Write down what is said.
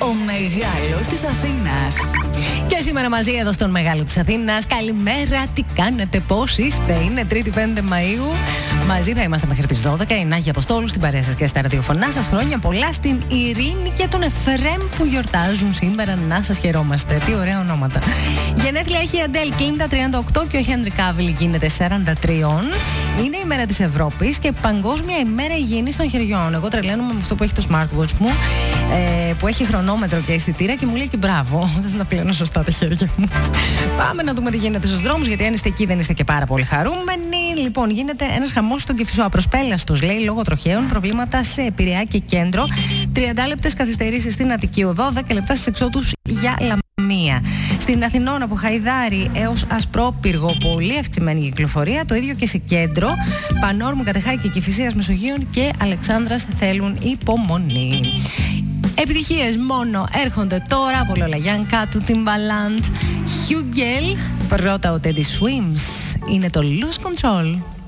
Ο μεγάλος της Αθήνας. Και σήμερα μαζί εδώ στον Μεγάλο της Αθήνας. Καλημέρα, τι κάνετε, πώς είστε? Είναι 3η 5 Μαΐου. Μαζί θα είμαστε μέχρι τις 12. Η Νάγη Αποστόλου στην παρέα σας και στα ραδιοφωνά σας. Χρόνια πολλά στην Ειρήνη και τον Εφρέμ που γιορτάζουν σήμερα. Να σας χαιρόμαστε. Τι ωραία ονόματα. Γενέθλια έχει η Αντέλ, κλείνει τα 38 και ο Χένρι Κάβιλ γίνεται 43. Είναι η μέρα της Ευρώπης και Παγκόσμια ημέρα υγιεινής των χεριών. Εγώ τρελαίνομαι με αυτό που έχει το smartwatch μου, που έχει χρονόμετρο και αισθητήρα και μου λέει και μπράβο, δεν τα πλένω σωστά τα χέρια μου. Πάμε να δούμε τι γίνεται στους δρόμους, γιατί αν είστε εκεί δεν είστε και πάρα πολύ χαρούμενοι. Λοιπόν, γίνεται ένας χαμός στον Κηφισό. Απροσπέλαστος, λέει, λόγω τροχαίων, προβλήματα σε Πειραιά και κέντρο. 30 λεπτές καθυστερήσεις στην Αττική Οδό, 10 λεπτά στις εξόδους για Λαμία. Στην Αθηνών από Χαϊδάρη έως Ασπρόπυργο, πολύ αυξημένη κυκλοφορία. Το ίδιο και σε κέντρο. Πανόρμου, Κατεχάη και Κηφισίας Μεσογείων και Αλεξάνδρας θέλουν υπομονή. Επιτυχίες μόνο έρχονται τώρα από Λολαγιάνκα του Timbaland. Hugel, πρώτα ο Teddy Swims. Είναι το Lose Control.